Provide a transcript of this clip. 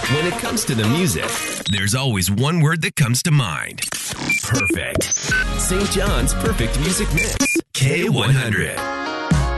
When it comes to the music, there's always one word that comes to mind. Perfect. St. John's Perfect Music Mix. K100.